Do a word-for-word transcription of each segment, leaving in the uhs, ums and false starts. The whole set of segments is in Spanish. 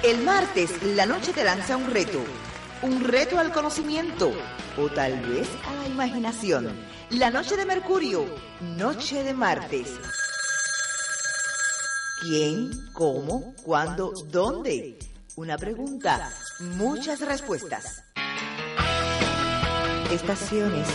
El martes, la noche te lanza un reto. Un reto al conocimiento o tal vez a la imaginación. La noche de Mercurio, noche de martes. ¿Quién? ¿Cómo? ¿Cuándo? ¿Dónde? Una pregunta, muchas respuestas. Estaciones.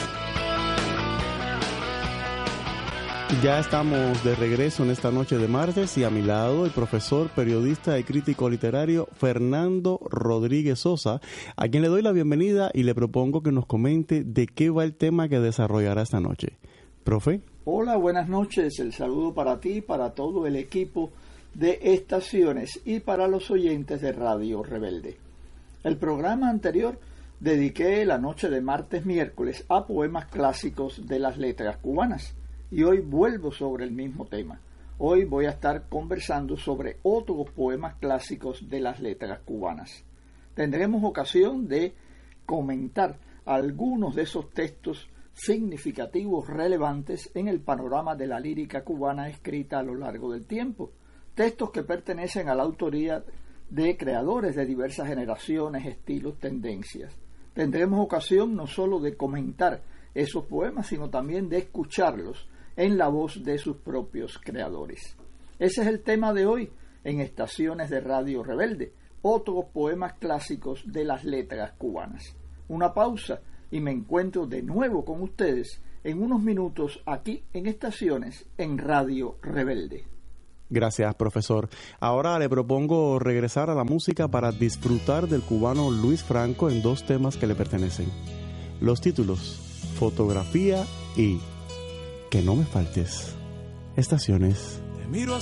Ya estamos de regreso en esta noche de martes y a mi lado el profesor, periodista y crítico literario Fernando Rodríguez Sosa, a quien le doy la bienvenida y le propongo que nos comente de qué va el tema que desarrollará esta noche. Profe. Hola, buenas noches. El saludo para ti, para todo el equipo de Estaciones y para los oyentes de Radio Rebelde. El programa anterior dediqué la noche de martes miércoles a poemas clásicos de las letras cubanas. Y hoy vuelvo sobre el mismo tema. Hoy voy a estar conversando sobre otros poemas clásicos de las letras cubanas. Tendremos ocasión de comentar algunos de esos textos significativos, relevantes en el panorama de la lírica cubana escrita a lo largo del tiempo. Textos que pertenecen a la autoría de creadores de diversas generaciones, estilos, tendencias. Tendremos ocasión no solo de comentar esos poemas, sino también de escucharlos en la voz de sus propios creadores. Ese es el tema de hoy en Estaciones de Radio Rebelde, otros poemas clásicos de las letras cubanas. Una pausa y me encuentro de nuevo con ustedes en unos minutos aquí en Estaciones en Radio Rebelde. Gracias, profesor. Ahora le propongo regresar a la música para disfrutar del cubano Luis Franco en dos temas que le pertenecen. Los títulos, Fotografía y Que no me faltes. Estaciones.